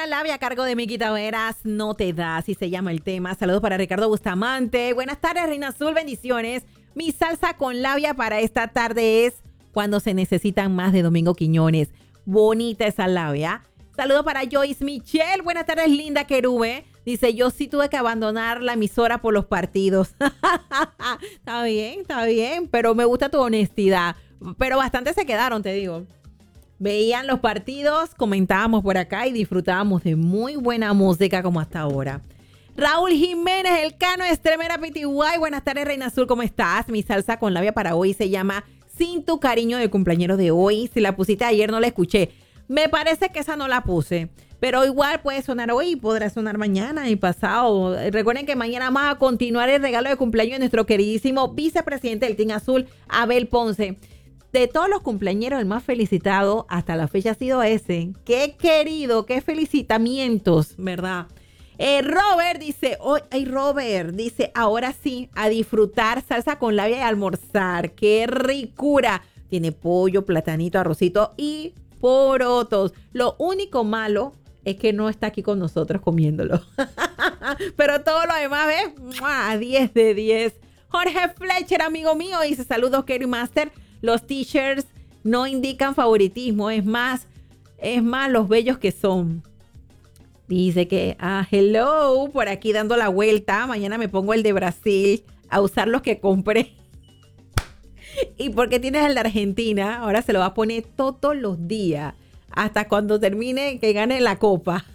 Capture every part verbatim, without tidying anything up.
la labia a cargo de Miki Taveras, no te das, y se llama el tema. Saludos para Ricardo Bustamante. Buenas tardes, Reina Azul, bendiciones. Mi salsa con labia para esta tarde es Cuando se necesitan más, de Domingo Quiñones. Bonita esa labia. Saludos para Joyce Michelle. Buenas tardes, linda querube. Dice, yo sí tuve que abandonar la emisora por los partidos. Está bien, está bien, pero me gusta tu honestidad. Pero bastante se quedaron, te digo. Veían los partidos, comentábamos por acá y disfrutábamos de muy buena música como hasta ahora. Raúl Jiménez, el Cano Estremera P T Y. Buenas tardes, Reina Azul, ¿cómo estás? Mi salsa con labia para hoy se llama Sin tu cariño, del cumpleañero de hoy. Si la pusiste ayer no la escuché. Me parece que esa no la puse. Pero igual puede sonar hoy y podrá sonar mañana y pasado. Recuerden que mañana vamos a continuar el regalo de cumpleaños de nuestro queridísimo vicepresidente del Team Azul, Abel Ponce. De todos los cumpleañeros, el más felicitado hasta la fecha ha sido ese. ¡Qué querido! ¡Qué felicitamientos! ¿Verdad? Eh, Robert dice, oh, ay Robert, dice, ahora sí, a disfrutar salsa con labia y almorzar. ¡Qué ricura! Tiene pollo, platanito, arrocito y porotos. Lo único malo es que no está aquí con nosotros comiéndolo. Pero todo lo demás, ¿ves? ¡Mua! diez de diez. Jorge Fletcher, amigo mío, dice, saludos, Kerry Master. Los t-shirts no indican favoritismo, es más, es más los bellos que son. Dice que, ah, hello, por aquí dando la vuelta. Mañana me pongo el de Brasil a usar los que compré. ¿Y porque tienes el de Argentina? Ahora se lo va a poner todos los días, hasta cuando termine que gane la copa.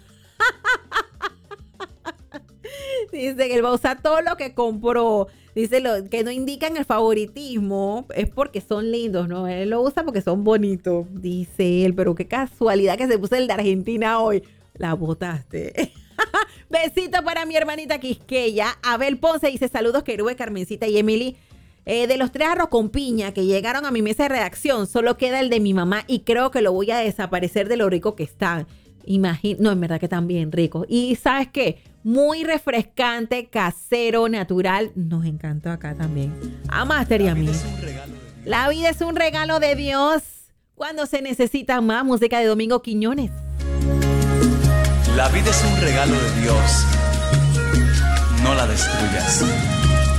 Dice que él va a usar todo lo que compró. Dice lo, que no indican el favoritismo, es porque son lindos, ¿no? Él lo usa porque son bonitos, dice él. Pero qué casualidad que se puso el de Argentina hoy. La botaste. Besito para mi hermanita Quisqueya. Abel Ponce dice, saludos, Querube, Carmencita y Emily. Eh, de los tres arroz con piña que llegaron a mi mesa de redacción, solo queda el de mi mamá y creo que lo voy a desaparecer de lo rico que están. Imagino, no, en verdad que están bien ricos. Y ¿sabes qué? Muy refrescante, casero, natural. Nos encantó acá también. A Master y a mí. La vida es un regalo de Dios. Cuando se necesita más, música de Domingo Quiñones. La vida es un regalo de Dios. No la destruyas.